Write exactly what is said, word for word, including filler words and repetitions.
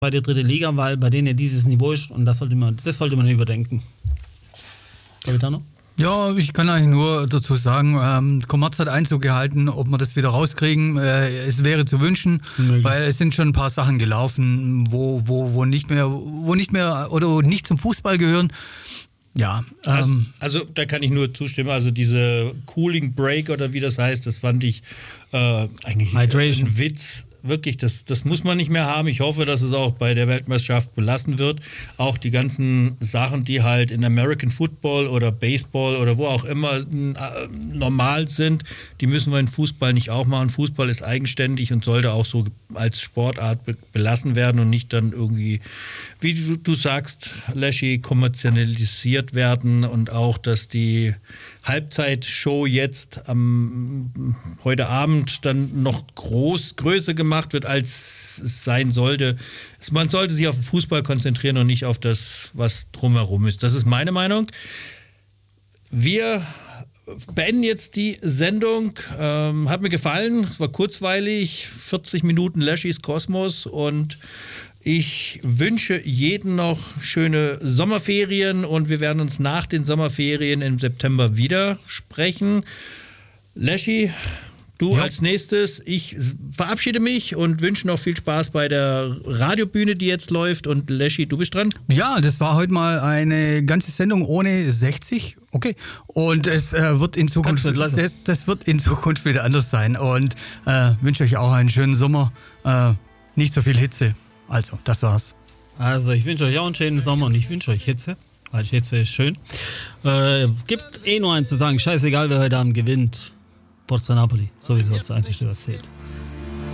bei der dritten Liga, weil bei denen ja dieses Niveau ist und das sollte man, das sollte man überdenken. Capitano? Ja, ich kann eigentlich nur dazu sagen, ähm, Kommerz hat Einzug gehalten, ob wir das wieder rauskriegen, äh, es wäre zu wünschen, Möglich. weil es sind schon ein paar Sachen gelaufen, wo, wo, wo nicht mehr, wo nicht mehr oder nicht zum Fußball gehören. Ja. Ähm, also, also da kann ich nur zustimmen, also diese Cooling Break oder wie das heißt, das fand ich äh, eigentlich Hydration. ein Witz. Wirklich, das, das muss man nicht mehr haben. Ich hoffe, dass es auch bei der Weltmeisterschaft belassen wird. Auch die ganzen Sachen, die halt in American Football oder Baseball oder wo auch immer äh, normal sind, die müssen wir in Fußball nicht auch machen. Fußball ist eigenständig und sollte auch so als Sportart be- belassen werden und nicht dann irgendwie, wie du, du sagst, Leschi, kommerzialisiert werden und auch, dass die Halbzeitshow jetzt am heute Abend dann noch groß, größer gemacht wird, als es sein sollte. Man sollte sich auf den Fußball konzentrieren und nicht auf das, was drumherum ist. Das ist meine Meinung. Wir beenden jetzt die Sendung. Ähm, hat mir gefallen. Es war kurzweilig. vierzig Minuten Leschis Kosmos und ich wünsche jedem noch schöne Sommerferien und wir werden uns nach den Sommerferien im September wieder sprechen. Leschi, du ja. als nächstes. Ich verabschiede mich und wünsche noch viel Spaß bei der Radiobühne, die jetzt läuft. Und Leschi, du bist dran? Ja, das war heute mal eine ganze Sendung ohne sechzig. Okay. Und es äh, wird in Zukunft, das, das wird in Zukunft wieder anders sein. Und äh, wünsche euch auch einen schönen Sommer. Äh, nicht so viel Hitze. Also, das war's. Also, ich wünsche euch auch einen schönen Sommer und ich wünsche euch Hitze, weil Hitze ist schön. Äh, gibt eh nur eins zu sagen, scheißegal, wer heute Abend gewinnt. Forza Napoli, sowieso das Einzige, was zählt.